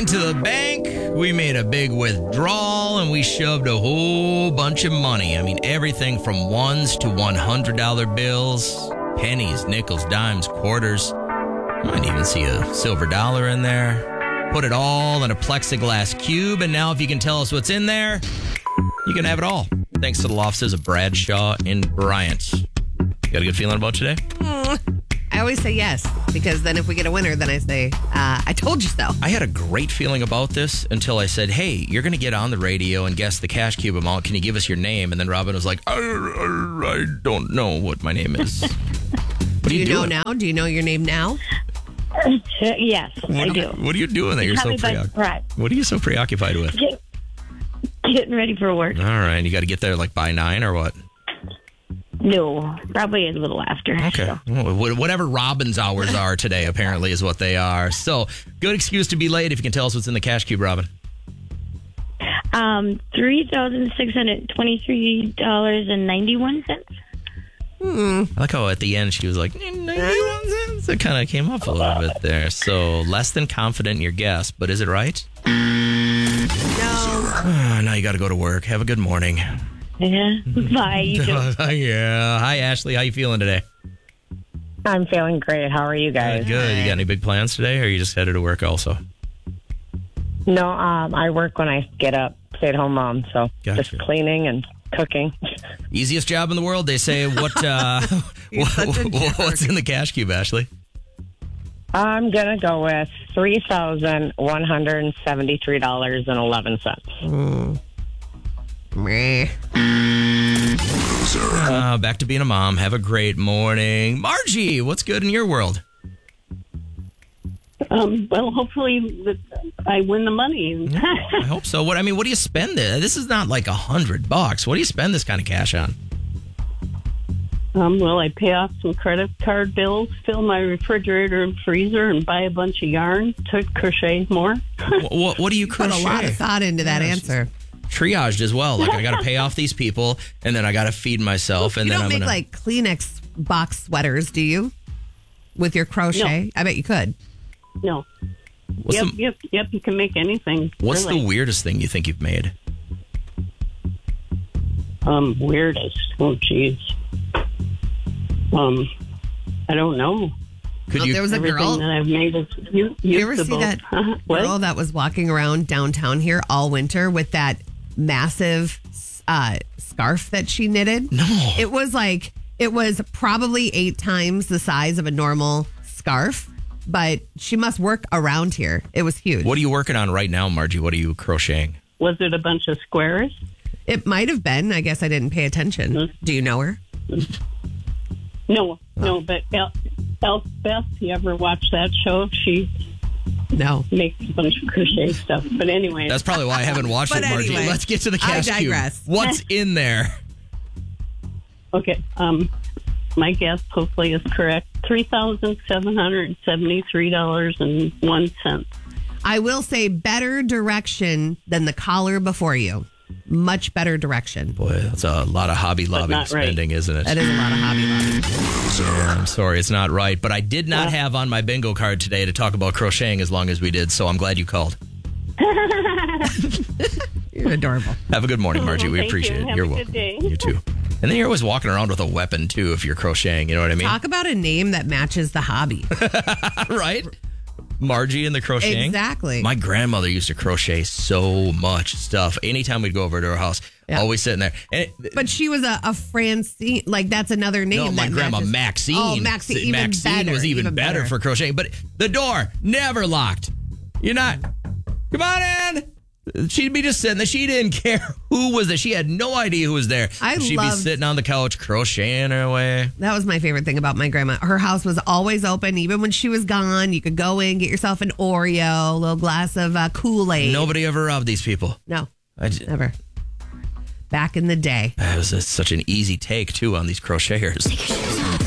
went to the bank, we made a big withdrawal, and we shoved a whole bunch of money. I mean, everything from ones to $100 bills, pennies, nickels, dimes, quarters. You might even see a silver dollar in there. Put it all in a plexiglass cube, and now if you can tell us what's in there, you can have it all. Thanks to the law offices of Bradshaw and Bryant. You got a good feeling about today? I always say yes, because then if we get a winner, then I say, I told you so. I had a great feeling about this until I said, hey, you're going to get on the radio and guess the cash cube amount. Can you give us your name? And then Robin was like, I don't know what my name is. Do you know now? Do you know your name now? Yes, I do. What are you doing that you're so preoccupied? What are you so preoccupied with? Getting ready for work. All right. You got to get there like by 9 or what? No, probably a little after. Okay. So. Well, whatever Robin's hours are today, apparently, is what they are. So, good excuse to be late if you can tell us what's in the cash cube, Robin. $3,623.91. I like how at the end she was like, 91 cents. It kind of came up a little bit there. So, less than confident in your guess, but is it right? No. Now you got to go to work. Have a good morning. Yeah. Bye. You too. Yeah. Hi, Ashley. How you feeling today? I'm feeling great. How are you guys? Good. You got any big plans today, or are you just headed to work also? No, I work when I get up. Stay-at-home mom, so Gotcha. just cleaning and cooking. Easiest job in the world, they say. What? What's in the cash cube, Ashley? I'm going to go with $3,173.11. Meh. Back to being a mom. Have a great morning. Margie, what's good in your world? Well, hopefully I win the money. I hope so. What do you spend this? This is not like $100. What do you spend this kind of cash on? Well, I pay off some credit card bills, fill my refrigerator and freezer, and buy a bunch of yarn to crochet more. What do you Put crochet? a lot of thought into that answer. Triaged as well. Like, I got to pay off these people, and then I got to feed myself, and You then don't I'm make gonna... like Kleenex box sweaters, do you? With your crochet? No. I bet you could. No. What's Yep. You can make anything. What's really. the weirdest thing you think you've made? Weirdest? Oh, jeez. I don't know. Could you? There was a Everything girl. that I've made is You ever see usable. that What? girl that was walking around downtown here all winter with that massive scarf that she knitted? No. It was probably 8 times the size of a normal scarf, but she must work around here. It was huge. What are you working on right now, Margie? What are you crocheting? Was it a bunch of squares? It might have been. I guess I didn't pay attention. Mm-hmm. Do you know her? No, but Elspeth, you ever watch that show? She No. makes a bunch of crochet stuff. But anyway. That's probably why I haven't watched But it, Margie. anyway, Let's get to the cash I cube. digress. What's in there? Okay. My guess hopefully is correct. $3,773.01. I will say better direction than the caller before you. Much better direction. Boy, that's a lot of Hobby Lobby not right. spending, isn't it? That is a lot of Hobby Lobby. Yeah, I'm sorry, it's not right. But I did not have on my bingo card today to talk about crocheting as long as we did, so I'm glad you called. You're adorable. Have a good morning, Margie. We Thank appreciate you. it. Have You're a welcome. good day. You too. And then you're always walking around with a weapon, too, if you're crocheting. You know what I mean? Talk about a name that matches the hobby. Right? Margie and the crocheting. Exactly. My grandmother used to crochet so much stuff. Anytime we'd go over to her house, Yeah. always sitting there. And But she was a Francine. Like, that's another name. no, my that grandma matches. Maxine. Oh, Maxine. Even Maxine better, was even better for crocheting. But the door never locked. You're not. Come on in. She'd be just sitting there. She didn't care who was there. She had no idea who was there. She'd be sitting on the couch crocheting her away. That was my favorite thing about my grandma. Her house was always open. Even when she was gone, you could go in, get yourself an Oreo, a little glass of Kool-Aid. Nobody ever robbed these people. No, never. Back in the day. It was such an easy take, too, on these crocheters.